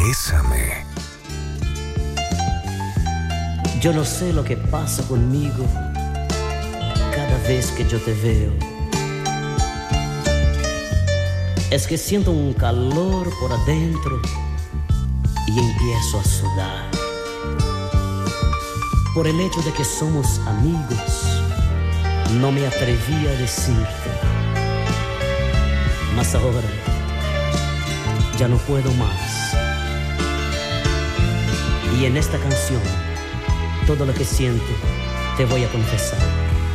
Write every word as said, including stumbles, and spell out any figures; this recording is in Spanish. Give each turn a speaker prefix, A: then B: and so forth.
A: Bésame.
B: Yo no sé lo que pasa conmigo cada vez que yo te veo. Es que siento un calor por adentro y empiezo a sudar. Por el hecho de que somos amigos, no me atreví a decirte. Mas ahora ya no puedo más. Y en esta canción, todo lo que siento te voy a confesar.